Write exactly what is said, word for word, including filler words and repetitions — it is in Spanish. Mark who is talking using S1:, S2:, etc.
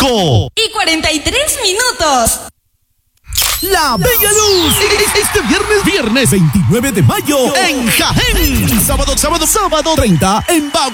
S1: cinco
S2: y cuarenta y tres minutos.
S1: La Bella Luz, este viernes, viernes veintinueve de mayo en Jaén. Sábado, sábado, sábado treinta en Bagua.